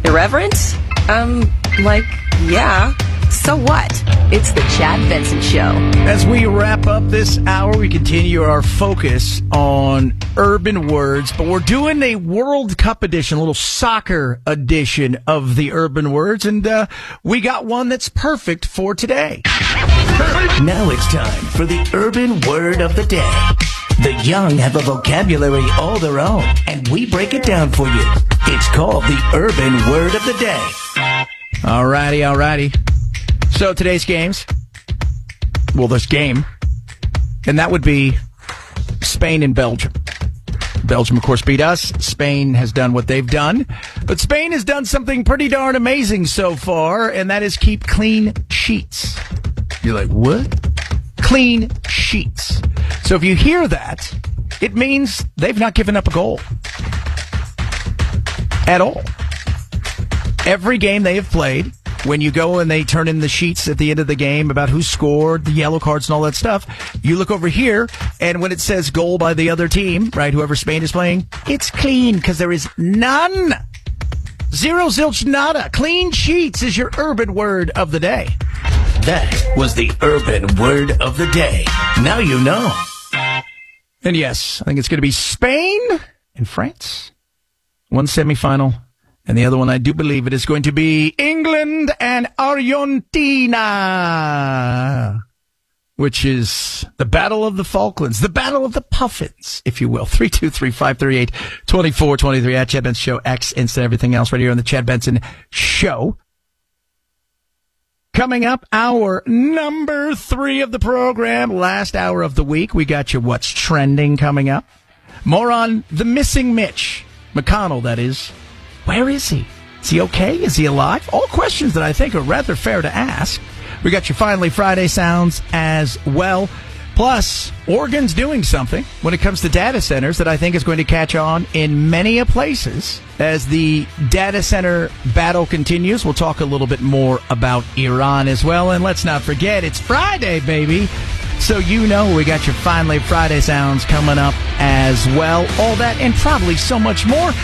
Irreverent? Yeah. So what? It's the Chad Benson Show. As we wrap up this hour, we continue our focus on urban words, but we're doing a World Cup edition, a little soccer edition of the urban words, and we got one that's perfect for today. Now it's time for the urban word of the day. The young have a vocabulary all their own, and we break it down for you. It's called the urban word of the day. Alrighty. So today's games, well, this game, and that would be Spain and Belgium. Belgium, of course, beat us. Spain has done what they've done. But Spain has done something pretty darn amazing so far, and that is keep clean sheets. You're like, what? Clean sheets. So if you hear that, it means they've not given up a goal. At all. Every game they have played, when you go and they turn in the sheets at the end of the game about who scored, the yellow cards and all that stuff, you look over here, and when it says goal by the other team, right, whoever Spain is playing, it's clean, because there is none. Zero, zilch, nada. Clean sheets is your urban word of the day. That was the urban word of the day. Now you know. And yes, I think it's going to be Spain and France. One semifinal. And the other one, I do believe it is going to be England and Argentina, which is the Battle of the Falklands, the Battle of the Puffins, if you will. 323-538-2423 at Chad Benson Show, X, Insta, everything else right here on the Chad Benson Show. Coming up, hour number 3 of the program, last hour of the week. We got you what's trending coming up. More on the missing Mitch McConnell, that is. Where is he? Is he okay? Is he alive? All questions that I think are rather fair to ask. We got your Finally Friday sounds as well. Plus, Oregon's doing something when it comes to data centers that I think is going to catch on in many places as the data center battle continues. We'll talk a little bit more about Iran as well. And let's not forget, it's Friday, baby. So you know we got your Finally Friday sounds coming up as well. All that and probably so much more.